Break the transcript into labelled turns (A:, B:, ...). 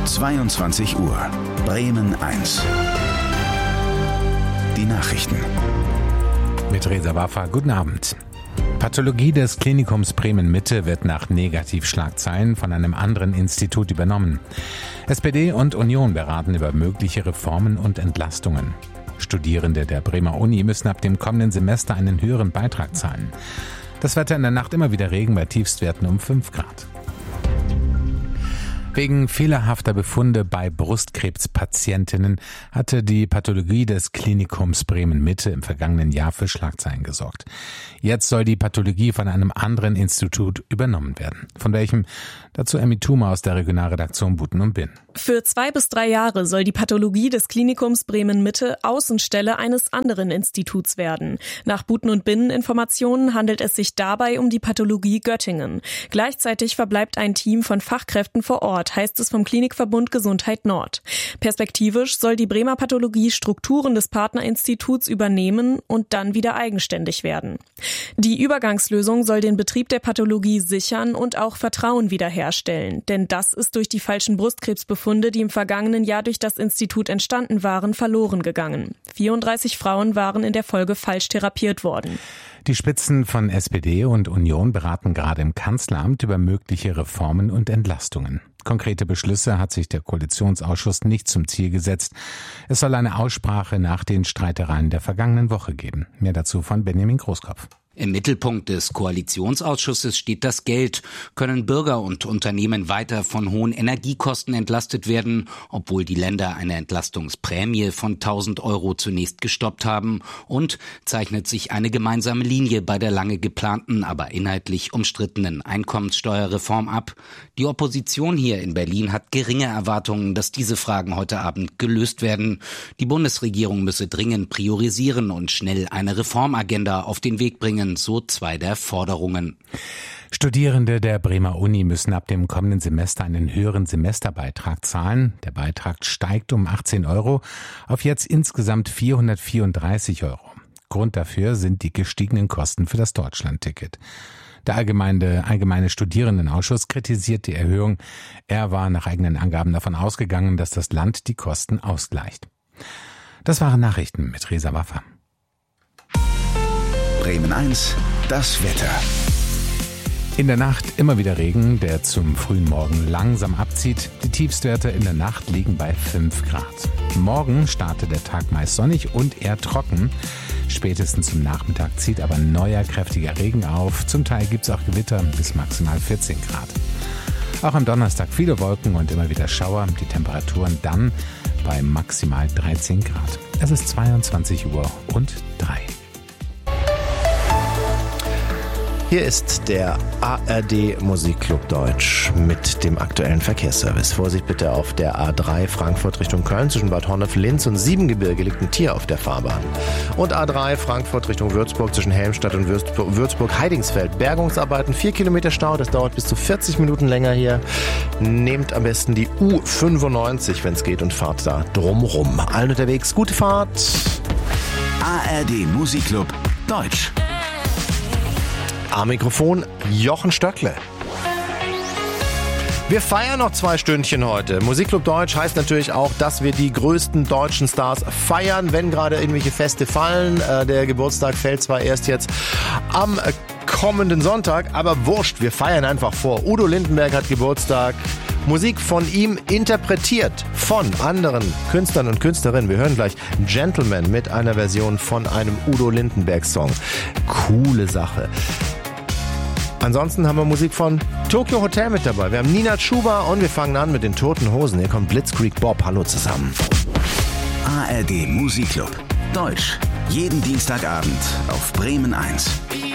A: 22 Uhr. Bremen 1. Die Nachrichten.
B: Mit Reza Waffa, guten Abend. Pathologie des Klinikums Bremen Mitte wird nach Negativschlagzeilen von einem anderen Institut übernommen. SPD und Union beraten über mögliche Reformen und Entlastungen. Studierende der Bremer Uni müssen ab dem kommenden Semester einen höheren Beitrag zahlen. Das Wetter in der Nacht immer wieder Regen bei Tiefstwerten um 5 Grad. Wegen fehlerhafter Befunde bei Brustkrebspatientinnen hatte die Pathologie des Klinikums Bremen Mitte im vergangenen Jahr für Schlagzeilen gesorgt. Jetzt soll die Pathologie von einem anderen Institut übernommen werden. Von welchem? Dazu Emmy Thumer aus der Regionalredaktion Buten und Binn.
C: Für 2 bis 3 Jahre soll die Pathologie des Klinikums Bremen Mitte Außenstelle eines anderen Instituts werden. Nach Buten und Binn Informationen handelt es sich dabei um die Pathologie Göttingen. Gleichzeitig verbleibt ein Team von Fachkräften vor Ort, heißt es vom Klinikverbund Gesundheit Nord. Perspektivisch soll die Bremer Pathologie Strukturen des Partnerinstituts übernehmen und dann wieder eigenständig werden. Die Übergangslösung soll den Betrieb der Pathologie sichern und auch Vertrauen wiederherstellen, denn das ist durch die falschen Brustkrebsbefunde, die im vergangenen Jahr durch das Institut entstanden waren, verloren gegangen. 34 Frauen waren in der Folge falsch therapiert worden.
B: Die Spitzen von SPD und Union beraten gerade im Kanzleramt über mögliche Reformen und Entlastungen. Konkrete Beschlüsse hat sich der Koalitionsausschuss nicht zum Ziel gesetzt. Es soll eine Aussprache nach den Streitereien der vergangenen Woche geben. Mehr dazu von Benjamin Großkopf.
D: Im Mittelpunkt des Koalitionsausschusses steht das Geld. Können Bürger und Unternehmen weiter von hohen Energiekosten entlastet werden, obwohl die Länder eine Entlastungsprämie von 1.000 € zunächst gestoppt haben? Und zeichnet sich eine gemeinsame Linie bei der lange geplanten, aber inhaltlich umstrittenen Einkommenssteuerreform ab? Die Opposition hier in Berlin hat geringe Erwartungen, dass diese Fragen heute Abend gelöst werden. Die Bundesregierung müsse dringend priorisieren und schnell eine Reformagenda auf den Weg bringen, so 2 der Forderungen.
B: Studierende der Bremer Uni müssen ab dem kommenden Semester einen höheren Semesterbeitrag zahlen. Der Beitrag steigt um 18 € auf jetzt insgesamt 434 €. Grund dafür sind die gestiegenen Kosten für das Deutschlandticket. Der allgemeine Studierendenausschuss kritisiert die Erhöhung. Er war nach eigenen Angaben davon ausgegangen, dass das Land die Kosten ausgleicht. Das waren Nachrichten mit Reza Waffa.
A: Bremen 1, das Wetter.
B: In der Nacht immer wieder Regen, der zum frühen Morgen langsam abzieht. Die Tiefstwerte in der Nacht liegen bei 5 Grad. Morgen startet der Tag meist sonnig und eher trocken. Spätestens zum Nachmittag zieht aber neuer kräftiger Regen auf. Zum Teil gibt es auch Gewitter bis maximal 14 Grad. Auch am Donnerstag viele Wolken und immer wieder Schauer. Die Temperaturen dann bei maximal 13 Grad. Es ist 22:03 Uhr.
E: Hier ist der ARD Musikclub Deutsch mit dem aktuellen Verkehrsservice. Vorsicht bitte auf der A3 Frankfurt Richtung Köln. Zwischen Bad Honnef, Linz und Siebengebirge liegt ein Tier auf der Fahrbahn. Und A3 Frankfurt Richtung Würzburg zwischen Helmstadt und Würzburg-Heidingsfeld. Bergungsarbeiten, 4 Kilometer Stau. Das dauert bis zu 40 Minuten länger hier. Nehmt am besten die U95, wenn es geht, und fahrt da drumrum. Allen unterwegs, gute Fahrt.
A: ARD Musikclub Deutsch.
E: Am Mikrofon Jochen Stöckle. Wir feiern noch 2 Stündchen heute. Musikclub Deutsch heißt natürlich auch, dass wir die größten deutschen Stars feiern, wenn gerade irgendwelche Feste fallen. Der Geburtstag fällt zwar erst jetzt am kommenden Sonntag, aber wurscht, wir feiern einfach vor. Udo Lindenberg hat Geburtstag. Musik von ihm interpretiert von anderen Künstlern und Künstlerinnen. Wir hören gleich Gentleman mit einer Version von einem Udo Lindenberg-Song. Coole Sache. Ansonsten haben wir Musik von Tokyo Hotel mit dabei. Wir haben Nina Chuba und wir fangen an mit den Toten Hosen. Hier kommt Blitzkrieg Bob. Hallo zusammen.
A: ARD Musikclub Deutsch. Jeden Dienstagabend auf Bremen 1.